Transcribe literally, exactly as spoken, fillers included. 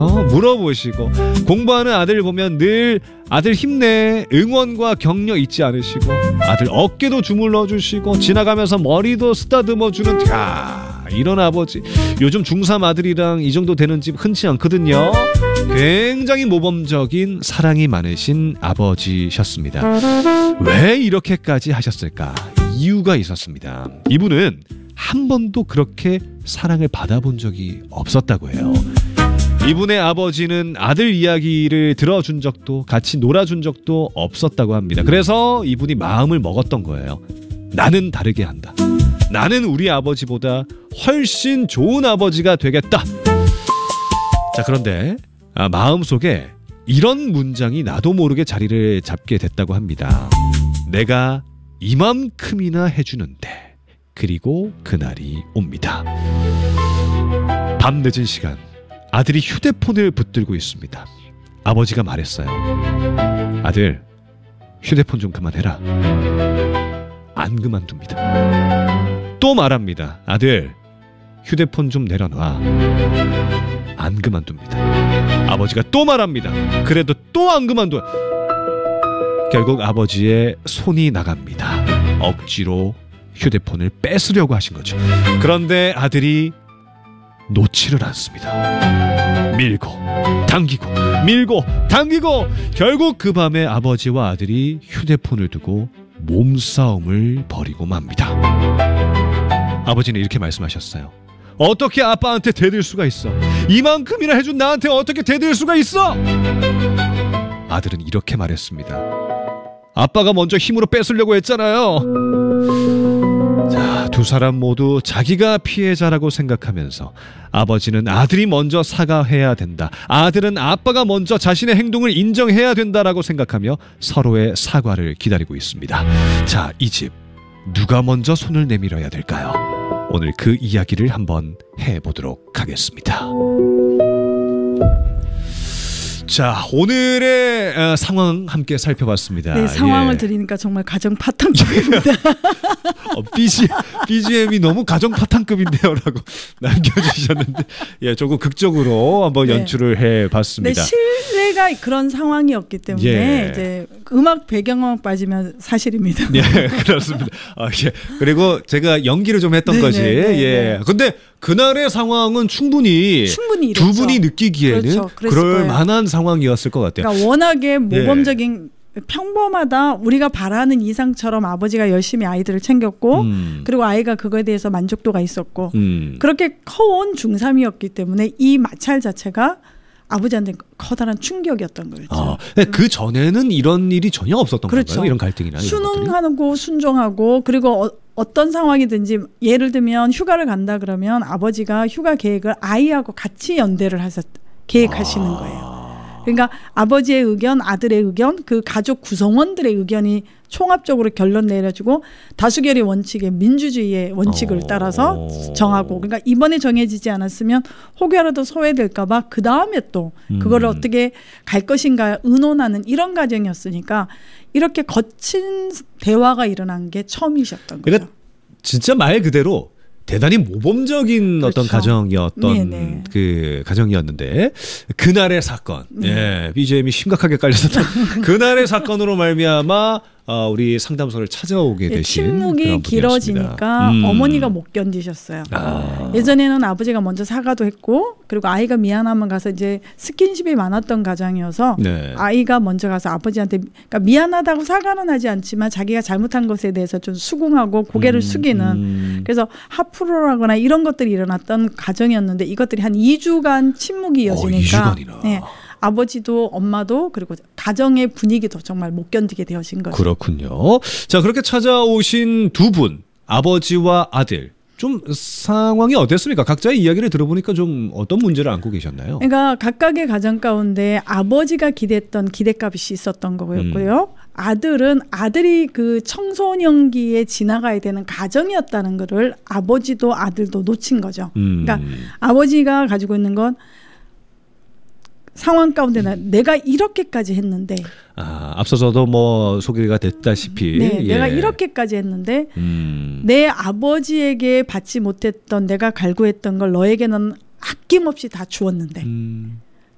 어, 물어보시고 공부하는 아들 보면 늘 아들 힘내 응원과 격려 잊지 않으시고 아들 어깨도 주물러 주시고 지나가면서 머리도 쓰다듬어 주는 야, 이런 아버지 요즘 중삼 아들이랑 이 정도 되는 집 흔치 않거든요. 굉장히 모범적인 사랑이 많으신 아버지셨습니다. 왜 이렇게까지 하셨을까? 이유가 있었습니다. 이분은 한 번도 그렇게 사랑을 받아본 적이 없었다고 해요. 이분의 아버지는 아들 이야기를 들어준 적도 같이 놀아준 적도 없었다고 합니다. 그래서 이분이 마음을 먹었던 거예요. 나는 다르게 한다. 나는 우리 아버지보다 훨씬 좋은 아버지가 되겠다. 자, 그런데 아, 마음속에 이런 문장이 나도 모르게 자리를 잡게 됐다고 합니다. 내가 이만큼이나 해주는데. 그리고 그날이 옵니다. 밤늦은 시간 아들이 휴대폰을 붙들고 있습니다. 아버지가 말했어요. 아들, 휴대폰 좀 그만해라. 안 그만둡니다. 또 말합니다. 아들, 휴대폰 좀 내려놔. 안 그만둡니다. 아버지가 또 말합니다. 그래도 또 안 그만둬. 결국 아버지의 손이 나갑니다. 억지로 휴대폰을 뺏으려고 하신 거죠. 그런데 아들이 놓지를 않습니다. 밀고 당기고 밀고 당기고 결국 그 밤에 아버지와 아들이 휴대폰을 두고 몸싸움을 벌이고 맙니다. 아버지는 이렇게 말씀하셨어요. 어떻게 아빠한테 대들 수가 있어? 이만큼이나 해준 나한테 어떻게 대들 수가 있어? 아들은 이렇게 말했습니다. 아빠가 먼저 힘으로 뺏으려고 했잖아요. 자, 두 사람 모두 자기가 피해자라고 생각하면서 아버지는 아들이 먼저 사과해야 된다. 아들은 아빠가 먼저 자신의 행동을 인정해야 된다라고 생각하며 서로의 사과를 기다리고 있습니다. 자, 이 집 누가 먼저 손을 내밀어야 될까요? 오늘 그 이야기를 한번 해보도록 하겠습니다. 자, 오늘의 어, 상황 함께 살펴봤습니다. 네, 상황을 예. 들으니까 정말 가정 파탄급입니다. 어, 비지, 비지엠이 너무 가정 파탄급인데요 라고 남겨주셨는데 예, 조금 극적으로 한번 네. 연출을 해봤습니다. 네, 실내가 그런 상황이었기 때문에 예. 이제 음악 배경음악 빠지면 사실입니다. 예, 그렇습니다. 아, 예. 그리고 제가 연기를 좀 했던 네, 거지. 네, 네, 예. 네. 근데 그날의 상황은 충분히, 충분히 두 이랬죠. 분이 느끼기에는 그렇죠. 그랬을 그럴 거예요. 만한 상황이었을 것 같아요. 그러니까 워낙에 모범적인 예. 평범하다 우리가 바라는 이상처럼 아버지가 열심히 아이들을 챙겼고 음. 그리고 아이가 그거에 대해서 만족도가 있었고 음. 그렇게 커온 중삼이었기 때문에 이 마찰 자체가 아버지한테 커다란 충격이었던 거였죠. 아, 그 전에는 이런 일이 전혀 없었던 그렇죠. 건가요? 이런 갈등이나 이런 것들이? 순응하고 순종하고 그리고 어, 어떤 상황이든지 예를 들면 휴가를 간다 그러면 아버지가 휴가 계획을 아이하고 같이 연대를 하셨 계획하시는 아. 거예요. 그러니까 아버지의 의견, 아들의 의견, 그 가족 구성원들의 의견이 총합적으로 결론 내려주고 다수결의 원칙에 민주주의의 원칙을 어. 따라서 정하고 그러니까 이번에 정해지지 않았으면 혹여라도 소외될까 봐 그 다음에 또 그거를 음. 어떻게 갈 것인가 의논하는 이런 과정이었으니까 이렇게 거친 대화가 일어난 게 처음이셨던 거죠. 그러니까 진짜 말 그대로 대단히 모범적인 그렇죠. 어떤 가정이었던 네네. 그 가정이었는데 그날의 사건, 네. 예, 비지엠이 심각하게 깔렸었던 그날의 사건으로 말미암아 어, 우리 상담소를 찾아오게 예, 되신 침묵이 그런 길어지니까 분이었습니다. 음. 어머니가 못 견디셨어요. 아. 예전에는 아버지가 먼저 사과도 했고 그리고 아이가 미안하면 가서 이제 스킨십이 많았던 가정이어서 네. 아이가 먼저 가서 아버지한테 그러니까 미안하다고 사과는 하지 않지만 자기가 잘못한 것에 대해서 좀 수긍하고 고개를 음. 숙이는 음. 그래서 하프로라거나 이런 것들이 일어났던 가정이었는데 이것들이 한 이 주간 침묵이 이어지니까 어, 이 주간이나. 네, 아버지도 엄마도 그리고 가정의 분위기도 정말 못 견디게 되어진 거죠. 그렇군요. 자, 그렇게 찾아오신 두 분, 아버지와 아들. 좀 상황이 어땠습니까? 각자의 이야기를 들어보니까 좀 어떤 문제를 안고 계셨나요? 그러니까 각각의 가정 가운데 아버지가 기대했던 기대값이 있었던 거였고요. 음. 아들은 아들이 그 청소년기에 지나가야 되는 가정이었다는 거를 아버지도 아들도 놓친 거죠. 음. 그러니까 아버지가 가지고 있는 건 상황 가운데 나 내가 이렇게까지 했는데 아, 앞서서도 뭐 소개가 됐다시피 네, 예. 내가 이렇게까지 했는데 음. 내 아버지에게 받지 못했던 내가 갈구했던 걸 너에게는 아낌없이 다 주었는데 음.